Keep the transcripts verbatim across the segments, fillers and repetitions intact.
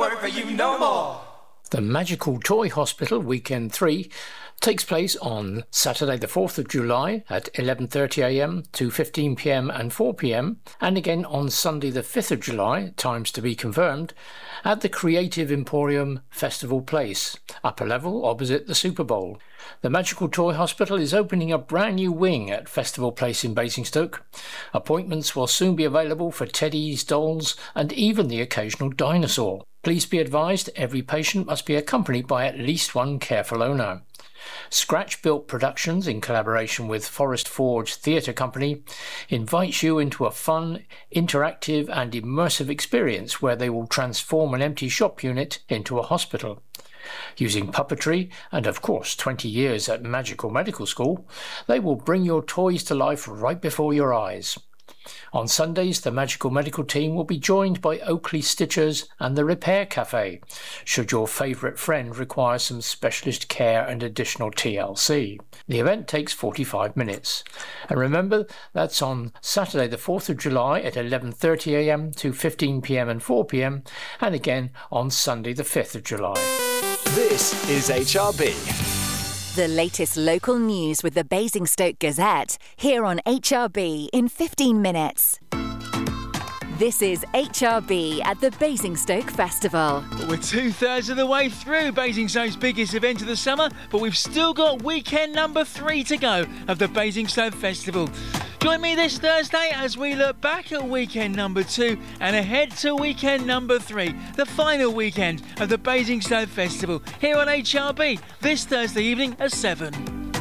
work for you no more. The Magical Toy Hospital Weekend three takes place on Saturday the fourth of July at eleven thirty a m, two fifteen p m and four p m, and again on Sunday the fifth of July, times to be confirmed, at the Creative Emporium Festival Place, upper level opposite the Super Bowl. The Magical Toy Hospital is opening a brand new wing at Festival Place in Basingstoke. Appointments will soon be available for teddies, dolls and even the occasional dinosaur. Please be advised every patient must be accompanied by at least one careful owner. Scratch Built Productions, in collaboration with Forest Forge Theatre Company, invites you into a fun, interactive and immersive experience where they will transform an empty shop unit into a hospital. Using puppetry and, of course, twenty years at Magical Medical School, they will bring your toys to life right before your eyes. On Sundays, the Magical Medical team will be joined by Oakley Stitchers and the Repair Cafe, should your favourite friend require some specialist care and additional T L C. The event takes forty-five minutes. And remember, that's on Saturday the fourth of July at eleven thirty a m, two fifteen p m and four p m, and again on Sunday the fifth of July. This is H R B. The latest local news with the Basingstoke Gazette, here on H R B in fifteen minutes. This is H R B at the Basingstoke Festival. Well, we're two-thirds of the way through Basingstoke's biggest event of the summer, but we've still got weekend number three to go of the Basingstoke Festival. Join me this Thursday as we look back at weekend number two and ahead to weekend number three, the final weekend of the Basingstoke Festival, here on H R B, this Thursday evening at seven.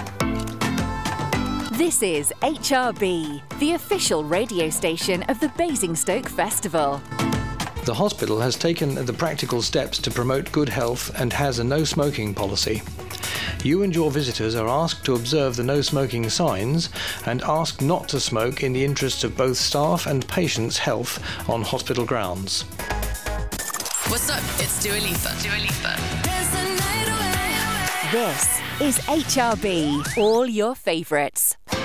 This is H R B, the official radio station of the Basingstoke Festival. The hospital has taken the practical steps to promote good health and has a no smoking policy. You and your visitors are asked to observe the no smoking signs and asked not to smoke in the interests of both staff and patients' health on hospital grounds. What's up? It's Dua Lipa. Dua Lipa. This is H R B, all your favourites.